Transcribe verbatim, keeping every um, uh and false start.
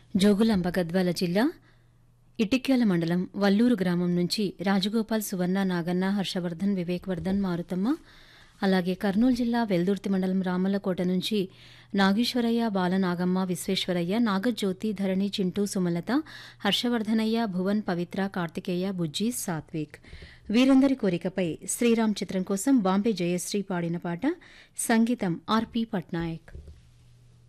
జోగులాంబ గద్వాల జిల్లా ఇటిక్యాల మండలం వల్లూరు గ్రామం నుంచి రాజగోపాల్, సువర్ణ, నాగన్న, హర్షవర్ధన్, వివేక్వర్ధన్, మారుతమ్మ, అలాగే కర్నూలు జిల్లా వెల్దుర్తి మండలం రామల్లకోట నుంచి నాగేశ్వరయ్య, బాలనాగమ్మ, విశ్వేశ్వరయ్య, నాగజ్యోతి, ధరణి, చింటూ, సుమలత, హర్షవర్ధనయ్య, భువన్, పవిత్ర, కార్తికేయ, బుజ్జి, సాత్విక్. వీరందరి కోరికపై శ్రీరామ్ చిత్రం కోసం బాంబే జయశ్రీ పాడిన పాట, సంగీతం ఆర్పి పట్నాయక్.